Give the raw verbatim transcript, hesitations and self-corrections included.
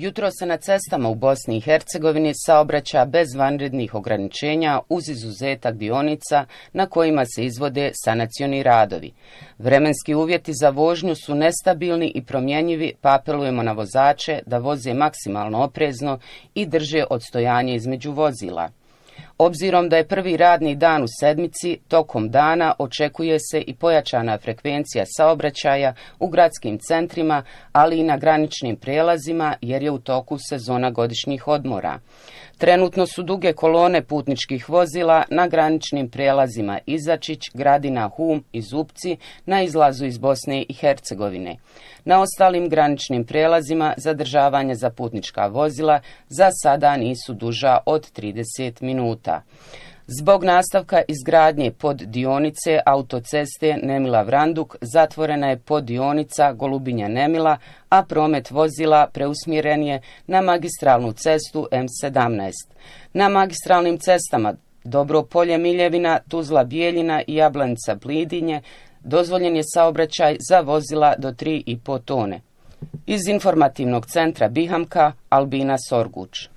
Jutro se na cestama u Bosni i Hercegovini saobraća bez vanrednih ograničenja uz izuzetak dionica na kojima se izvode sanacioni radovi. Vremenski uvjeti za vožnju su nestabilni i promjenjivi, pa apelujemo na vozače da voze maksimalno oprezno i drže odstojanje između vozila. Obzirom da je prvi radni dan u sedmici, tokom dana očekuje se i pojačana frekvencija saobraćaja u gradskim centrima, ali i na graničnim prijelazima jer je u toku sezona godišnjih odmora. Trenutno su duge kolone putničkih vozila na graničnim prijelazima Izačić, Gradina, Hum i Zupci na izlazu iz Bosne i Hercegovine. Na ostalim graničnim prijelazima zadržavanje za putnička vozila za sada nisu duža od trideset minuta. Zbog nastavka izgradnje poddionice autoceste Nemila-Vranduk zatvorena je poddionica Golubinja-Nemila, a promet vozila preusmjeren je na magistralnu cestu M sedamnaest. Na magistralnim cestama Dobro Polje-Miljevina, Tuzla-Bijeljina i Jablanica-Blidinje dozvoljen je saobraćaj za vozila do tri i po tone. Iz informativnog centra Bihamka, Albina Sorguč.